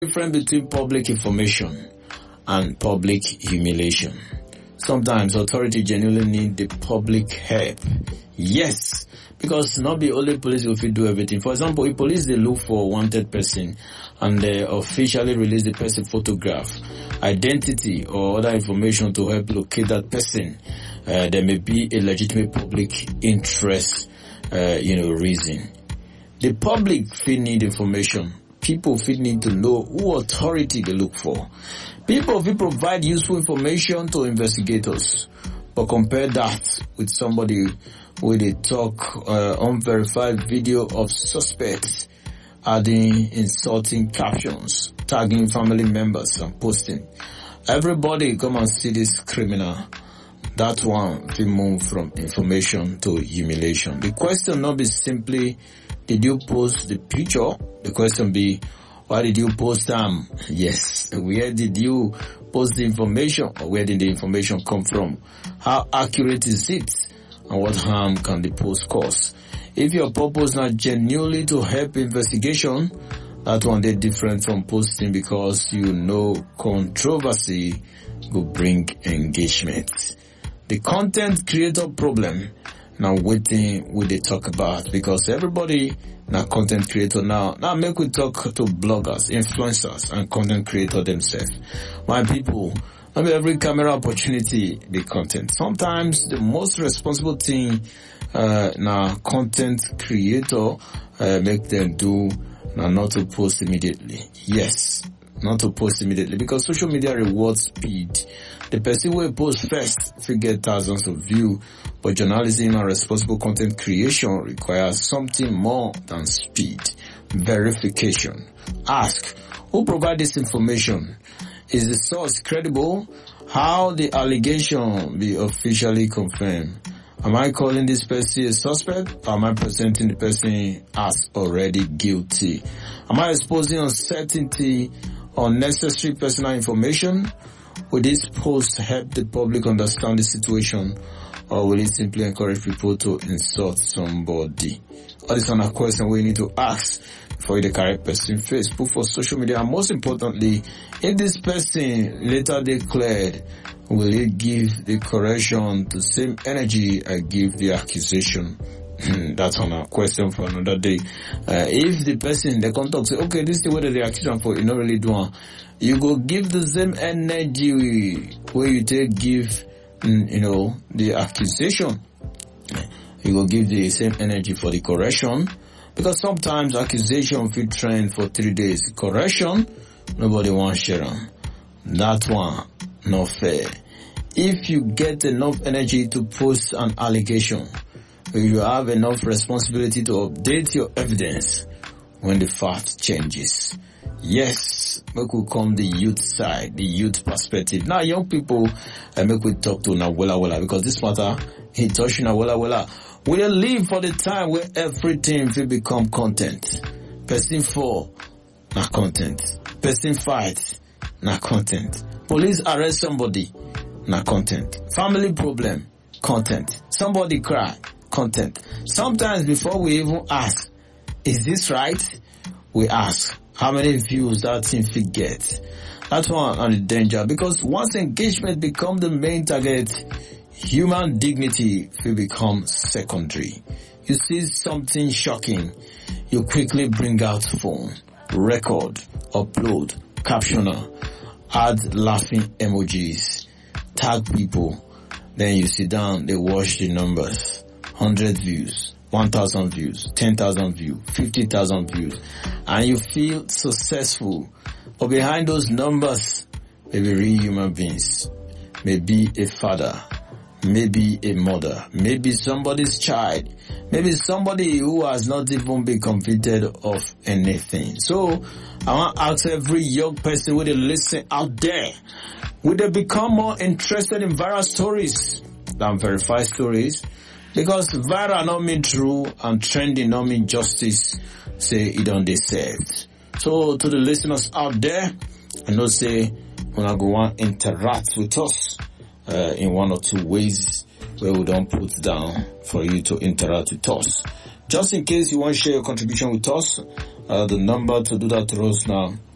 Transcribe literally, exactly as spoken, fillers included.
difference between public information and public humiliation. Sometimes authority genuinely need the public help. Yes, because not be only police will fit do everything. For example, if police they look for a wanted person and they officially release the person photograph, identity or other information to help locate that person, uh, there may be a legitimate public interest, uh, you know, reason. The public feel need information. People feel need to know who authority they look for. People will provide useful information to investigators, but compare that with somebody where they talk uh, unverified video of suspects, adding insulting captions, tagging family members and posting. Everybody come and see this criminal. That one will move from information to humiliation. The question not be simply, did you post the picture? The question be, why did you post them? Yes. Where did you post the information? Or where did the information come from? How accurate is it? And what harm can the post cause? If your purpose not genuinely to help investigation, that one they different from posting because you know controversy will bring engagement. The content creator problem now waiting will they talk about because everybody now content creator now. Now make we talk to bloggers, influencers and content creator themselves. My people, not every camera opportunity be content. Sometimes the most responsible thing uh now content creator uh, make them do now not to post immediately. Yes, not to post immediately because social media rewards speed. The person will post first if you get thousands of views, but journalism and responsible content creation requires something more than speed. Verification. Ask, who provide this information? Is the source credible? How the allegation be officially confirmed? Am I calling this person a suspect or am I presenting the person as already guilty? Am I exposing uncertainty or unnecessary personal information? Will this post help the public understand the situation or will it simply encourage people to insult somebody? All these are questions we need to ask for the correct person first. Put for social media and most importantly, if this person later declared, will it give the correction the same energy I give the accusation? That's on a question for another day. Uh, if the person, the contact say, okay, this is the way that they accuse him for, you not really doing, you go give the same energy where you take give, you know, the accusation. You go give the same energy for the correction. Because sometimes accusation will trend for three days. Correction, nobody wants share them. That one, not fair. If you get enough energy to post an allegation, you have enough responsibility to update your evidence when the fact changes. Yes, make we come the youth side, the youth perspective. Now, young people, uh, make we talk to na wella wella because this matter, he touching na wella wella. We live for the time where everything will become content. Person fall, na content. Person fight, na content. Police arrest somebody, na content. Family problem, content. Somebody cry, content. Sometimes before we even ask, is this right? We ask, how many views that thing fit get? That's one on the danger because once engagement become the main target, human dignity will become secondary. You see something shocking, you quickly bring out phone, record, upload, captioner, add laughing emojis, tag people, then you sit down, they watch the numbers, one hundred views, one thousand views, ten thousand views, fifty thousand views, and you feel successful. But behind those numbers, maybe real human beings, maybe a father, maybe a mother, maybe somebody's child, maybe somebody who has not even been convicted of anything. So I want to ask every young person with a listen out there, would they become more interested in viral stories than verified stories? Because viral not mean true and trending not mean justice, say it don't deserve. So to the listeners out there, I know say when I go on interact with us uh, in one or two ways where we don't put down for you to interact with us. Just in case you want to share your contribution with us, uh, the number to do that to us now